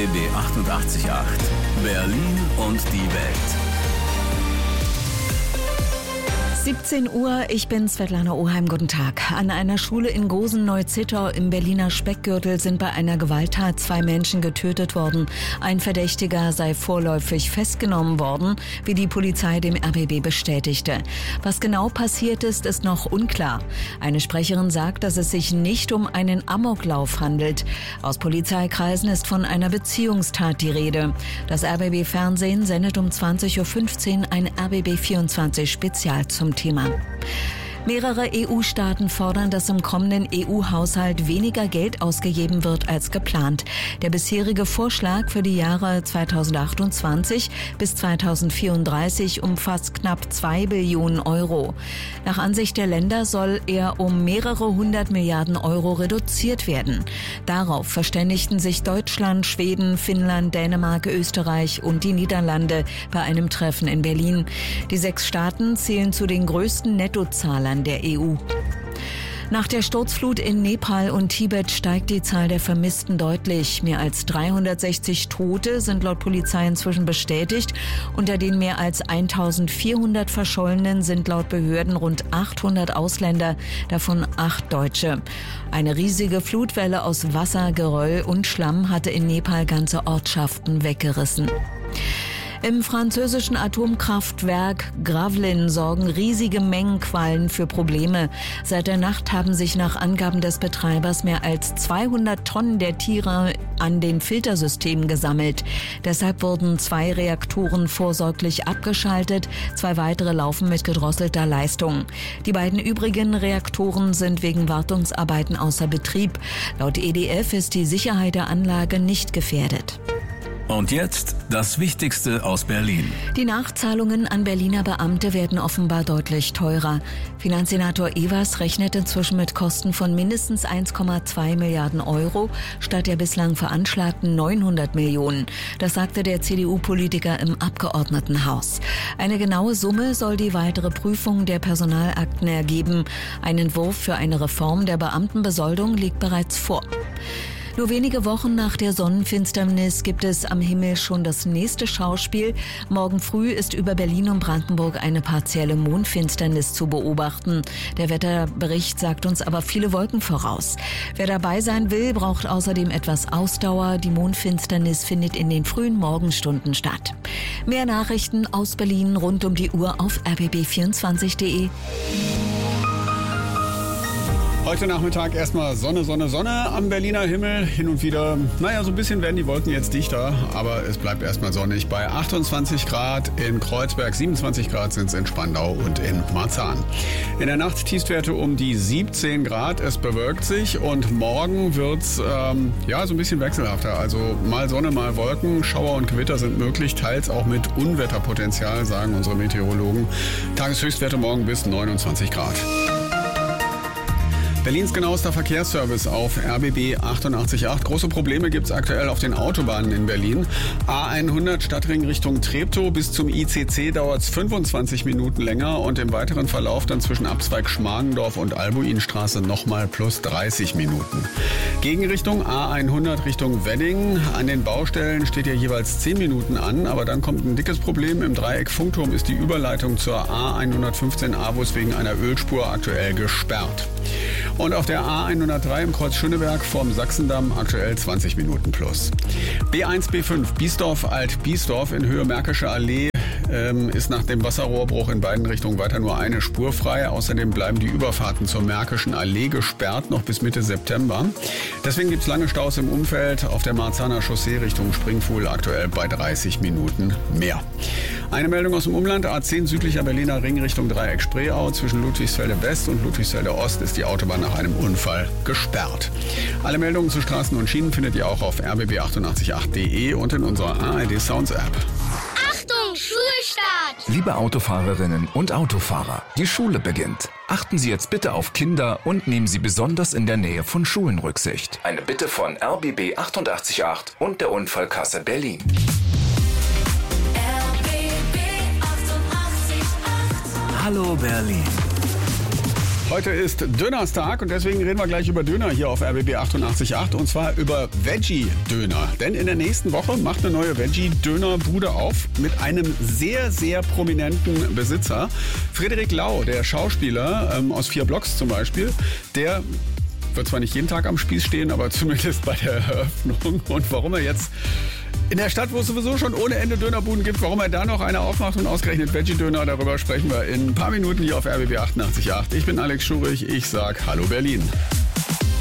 RBB 88.8 Berlin und die Welt. 17 Uhr, ich bin Svetlana Oheim, guten Tag. An einer Schule in Gosen-Neuzittau im Berliner Speckgürtel sind bei einer Gewalttat 2 Menschen getötet worden. Ein Verdächtiger sei vorläufig festgenommen worden, wie die Polizei dem RBB bestätigte. Was genau passiert ist, ist noch unklar. Eine Sprecherin sagt, dass es sich nicht um einen Amoklauf handelt. Aus Polizeikreisen ist von einer Beziehungstat die Rede. Das RBB-Fernsehen sendet um 20.15 Uhr ein RBB24-Spezial zum Thema. Mehrere EU-Staaten fordern, dass im kommenden EU-Haushalt weniger Geld ausgegeben wird als geplant. Der bisherige Vorschlag für die Jahre 2028 bis 2034 umfasst knapp 2 Billionen Euro. Nach Ansicht der Länder soll er um mehrere 100 Milliarden Euro reduziert werden. Darauf verständigten sich Deutschland, Schweden, Finnland, Dänemark, Österreich und die Niederlande bei einem Treffen in Berlin. Die 6 Staaten zählen zu den größten Nettozahlern der EU. Nach der Sturzflut in Nepal und Tibet steigt die Zahl der Vermissten deutlich. Mehr als 360 Tote sind laut Polizei inzwischen bestätigt. Unter den mehr als 1400 Verschollenen sind laut Behörden rund 800 Ausländer, davon 8 Deutsche. Eine riesige Flutwelle aus Wasser, Geröll und Schlamm hatte in Nepal ganze Ortschaften weggerissen. Im französischen Atomkraftwerk Gravelines sorgen riesige Mengen Quallen für Probleme. Seit der Nacht haben sich nach Angaben des Betreibers mehr als 200 Tonnen der Tiere an den Filtersystemen gesammelt. Deshalb wurden 2 Reaktoren vorsorglich abgeschaltet. 2 weitere laufen mit gedrosselter Leistung. Die beiden übrigen Reaktoren sind wegen Wartungsarbeiten außer Betrieb. Laut EDF ist die Sicherheit der Anlage nicht gefährdet. Und jetzt das Wichtigste aus Berlin. Die Nachzahlungen an Berliner Beamte werden offenbar deutlich teurer. Finanzsenator Evers rechnet inzwischen mit Kosten von mindestens 1,2 Milliarden Euro statt der bislang veranschlagten 900 Millionen. Das sagte der CDU-Politiker im Abgeordnetenhaus. Eine genaue Summe soll die weitere Prüfung der Personalakten ergeben. Ein Entwurf für eine Reform der Beamtenbesoldung liegt bereits vor. Nur wenige Wochen nach der Sonnenfinsternis gibt es am Himmel schon das nächste Schauspiel. Morgen früh ist über Berlin und Brandenburg eine partielle Mondfinsternis zu beobachten. Der Wetterbericht sagt uns aber viele Wolken voraus. Wer dabei sein will, braucht außerdem etwas Ausdauer. Die Mondfinsternis findet in den frühen Morgenstunden statt. Mehr Nachrichten aus Berlin rund um die Uhr auf rbb24.de. Heute Nachmittag erstmal Sonne, Sonne, Sonne am Berliner Himmel. Hin und wieder, so ein bisschen werden die Wolken jetzt dichter, aber es bleibt erstmal sonnig. Bei 28 Grad in Kreuzberg, 27 Grad sind es in Spandau und in Marzahn. In der Nacht Tiefstwerte um die 17 Grad, es bewölkt sich und morgen wird's so ein bisschen wechselhafter. Also mal Sonne, mal Wolken, Schauer und Gewitter sind möglich, teils auch mit Unwetterpotenzial, sagen unsere Meteorologen. Tageshöchstwerte morgen bis 29 Grad. Berlins genauester Verkehrsservice auf RBB 88.8. Große Probleme gibt es aktuell auf den Autobahnen in Berlin. A100 Stadtring Richtung Treptow. Bis zum ICC dauert es 25 Minuten länger und im weiteren Verlauf dann zwischen Abzweig Schmargendorf und Albuinstraße nochmal plus 30 Minuten. Gegenrichtung A100 Richtung Wedding. An den Baustellen steht ja jeweils 10 Minuten an, aber dann kommt ein dickes Problem. Im Dreieck Funkturm ist die Überleitung zur A115 Avus wegen einer Ölspur aktuell gesperrt. Und auf der A103 im Kreuz Schöneberg vorm Sachsendamm aktuell 20 Minuten plus. B1, B5, Biesdorf, Alt-Biesdorf in Höhe Märkische Allee ist nach dem Wasserrohrbruch in beiden Richtungen weiter nur eine Spur frei. Außerdem bleiben die Überfahrten zur Märkischen Allee gesperrt, noch bis Mitte September. Deswegen gibt es lange Staus im Umfeld. Auf der Marzahner Chaussee Richtung Springfuhl aktuell bei 30 Minuten mehr. Eine Meldung aus dem Umland. A10 südlicher Berliner Ring Richtung Dreieck Spreeau. Zwischen Ludwigsfelde West und Ludwigsfelde Ost ist die Autobahn nach einem Unfall gesperrt. Alle Meldungen zu Straßen und Schienen findet ihr auch auf rbb888.de und in unserer ARD Sounds App. Achtung, Schulstart! Liebe Autofahrerinnen und Autofahrer, die Schule beginnt. Achten Sie jetzt bitte auf Kinder und nehmen Sie besonders in der Nähe von Schulen Rücksicht. Eine Bitte von RBB 88.8 und der Unfallkasse Berlin. Hallo Berlin. Heute ist Dönerstag und deswegen reden wir gleich über Döner hier auf RBB 88.8 und zwar über Veggie-Döner. Denn in der nächsten Woche macht eine neue Veggie-Döner-Bude auf mit einem sehr, sehr prominenten Besitzer. Frederik Lau, der Schauspieler aus 4 Blocks zum Beispiel, der wird zwar nicht jeden Tag am Spieß stehen, aber zumindest bei der Eröffnung. Und warum er jetzt in der Stadt, wo es sowieso schon ohne Ende Dönerbuden gibt, warum er da noch eine aufmacht und ausgerechnet Veggie-Döner, darüber sprechen wir in ein paar Minuten hier auf RBB 88.8. Ich bin Alex Schurich, ich sag Hallo Berlin.